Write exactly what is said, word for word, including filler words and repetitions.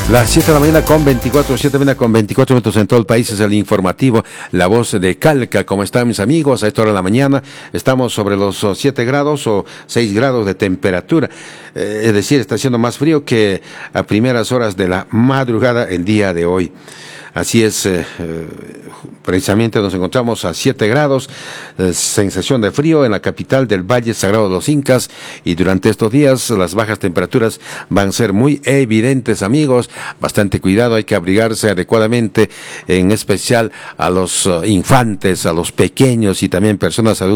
Las siete de la mañana con veinticuatro, siete de la mañana con veinticuatro minutos en todo el país. Es el informativo La Voz de Calca. ¿Cómo están, mis amigos? A esta hora de la mañana estamos sobre los siete grados o seis grados de temperatura. Eh, es decir, está haciendo más frío que a primeras horas de la madrugada el día de hoy. Así es, eh, eh, precisamente nos encontramos a siete grados, eh, sensación de frío en la capital del Valle Sagrado de los Incas, y durante estos días las bajas temperaturas van a ser muy evidentes, amigos. Bastante cuidado, hay que abrigarse adecuadamente, en especial a los uh, infantes, a los pequeños y también personas adultas